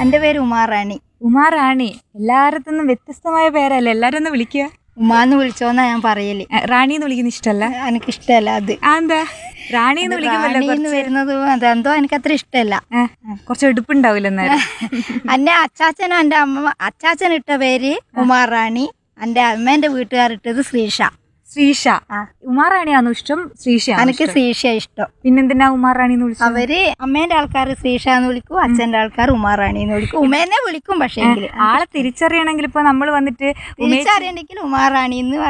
എൻ്റെ പേര് ഉമാറാണി. ഉമാറാണി. എല്ലായിടത്തുനിന്നും വ്യത്യസ്തമായ പേരല്ലേ എല്ലാരും ഒന്ന് വിളിക്കുക? ഉമാന്ന് വിളിച്ചോന്നാ ഞാൻ പറയല്. റാണി എന്ന് വിളിക്കുന്ന ഇഷ്ടമല്ല? എനിക്കിഷ്ടല്ല അത്. എന്താ റാണി എന്ന് വിളിക്കുമ്പോ വരുന്നത് അതെന്തോ എനിക്കത്ര ഇഷ്ടമല്ല. കുറച്ച് എടുപ്പുണ്ടാവില്ല എന്നേരം. എൻ്റെ അച്ചാച്ചനും എൻ്റെ അമ്മ അച്ചാച്ചൻ ഇട്ട പേര് ഉമാറാണി, എൻ്റെ അമ്മേന്റെ വീട്ടുകാരിട്ടത് ശ്രീഷ. ശ്രീഷ. ഉമാറാണിയാണോ ഇഷ്ടം? ശ്രീഷ. എനിക്ക് ശ്രീഷ ഇഷ്ടം. പിന്നെന്തിനാ ഉമാറാണി എന്ന് വിളിച്ചത്? അവര് അമ്മേന്റെ ആൾക്കാർ ശ്രീഷ എന്ന് വിളിക്കും, അച്ഛന്റെ ആൾക്കാർ ഉമാറാണി എന്ന് വിളിക്കും. ഉമേനെ വിളിക്കും. പക്ഷേ ആളെ തിരിച്ചറിയണമെങ്കിൽ ഇപ്പൊ നമ്മൾ വന്നിട്ട് തിരിച്ചറിയണ്ടെങ്കിൽ ഉമാറാണി എന്ന്